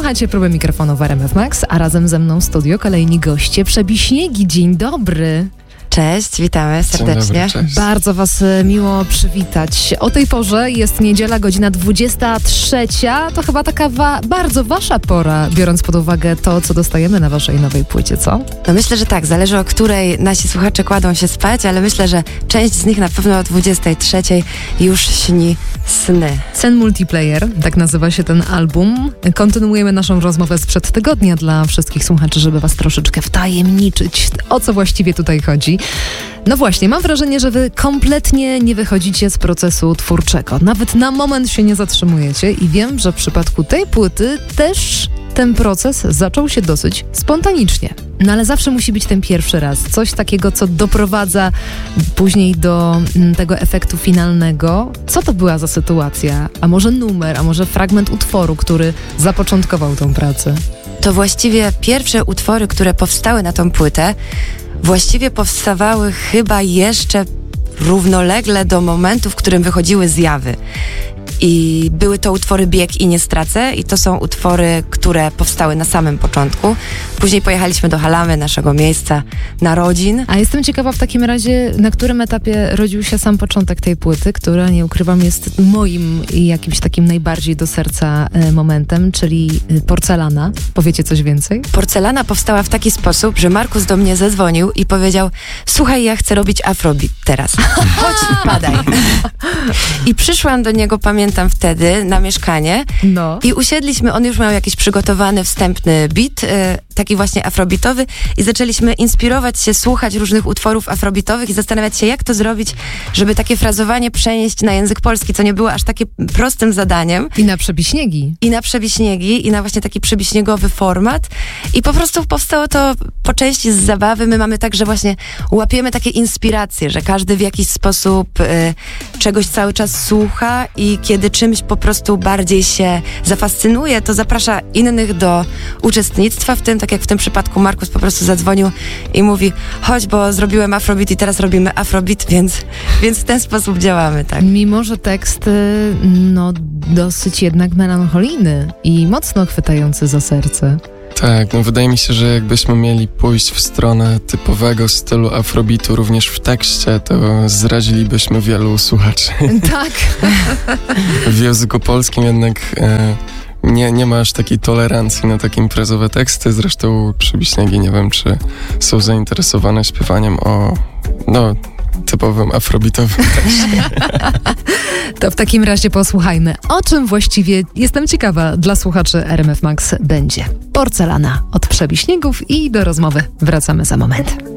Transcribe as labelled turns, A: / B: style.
A: Słuchajcie próby mikrofonu w RMF Max, a razem ze mną w studio kolejni goście Przebiśniegi. Dzień dobry.
B: Cześć, witamy serdecznie.
C: Dzień dobry, cześć.
A: Bardzo was miło przywitać. O tej porze jest niedziela, godzina 23. To chyba taka bardzo wasza pora, biorąc pod uwagę to, co dostajemy na waszej nowej płycie, co?
B: No myślę, że tak, zależy o której nasi słuchacze kładą się spać, ale myślę, że część z nich na pewno o 23 już śni sny.
A: Sen Multiplayer, tak nazywa się ten album. Kontynuujemy naszą rozmowę sprzed tygodnia dla wszystkich słuchaczy, żeby was troszeczkę wtajemniczyć, o co właściwie tutaj chodzi. No właśnie, mam wrażenie, że wy kompletnie nie wychodzicie z procesu twórczego. Nawet na moment się nie zatrzymujecie i wiem, że w przypadku tej płyty też ten proces zaczął się dosyć spontanicznie. No ale zawsze musi być ten pierwszy raz. Coś takiego, co doprowadza później do tego efektu finalnego. Co to była za sytuacja? A może numer, a może fragment utworu, który zapoczątkował tą pracę?
B: To właściwie pierwsze utwory, które powstały na tą płytę, właściwie powstawały chyba jeszcze równolegle do momentu, w którym wychodziły zjawy. I były to utwory Bieg i Nie stracę i to są utwory, które powstały na samym początku. Później pojechaliśmy do Halamy, naszego miejsca narodzin.
A: A jestem ciekawa w takim razie, na którym etapie rodził się sam początek tej płyty, która, nie ukrywam, jest moim jakimś takim najbardziej do serca momentem, czyli Porcelana. Powiecie coś więcej?
B: Porcelana powstała w taki sposób, że Markus do mnie zadzwonił i powiedział: słuchaj, ja chcę robić afrobeat teraz. Chodź i padaj. I przyszłam do niego, pamiętam wtedy, na mieszkanie i usiedliśmy, on już miał jakiś przygotowany wstępny beat, taki właśnie afrobeatowy i zaczęliśmy inspirować się, słuchać różnych utworów afrobeatowych i zastanawiać się, jak to zrobić, żeby takie frazowanie przenieść na język polski, co nie było aż takie prostym zadaniem.
A: I na Przebiśniegi.
B: I na Przebiśniegi, i na właśnie taki przebiśniegowy format. I po prostu powstało to po części z zabawy. My mamy tak, że właśnie łapiemy takie inspiracje, że każdy w jakiś sposób czegoś cały czas słucha i kiedy czymś po prostu bardziej się zafascynuje, to zaprasza innych do uczestnictwa w tym, tak jak w tym przypadku Markus po prostu zadzwonił i mówi: chodź, bo zrobiłem afrobeat i teraz robimy afrobeat, więc w ten sposób działamy, tak.
A: Mimo że tekst dosyć jednak melancholijny i mocno chwytający za serce.
C: Tak, wydaje mi się, że jakbyśmy mieli pójść w stronę typowego stylu afrobeatu również w tekście, to zrazilibyśmy wielu słuchaczy.
A: Tak.
C: W języku polskim jednak nie ma aż takiej tolerancji na takie imprezowe teksty. Zresztą Przebiśniegi, nie wiem, czy są zainteresowane śpiewaniem o typowym afrobeatowym tekście.
A: To w takim razie posłuchajmy, o czym właściwie, jestem ciekawa, dla słuchaczy RMF Max będzie. Porcelana od Przebiśniegów i do rozmowy wracamy za moment.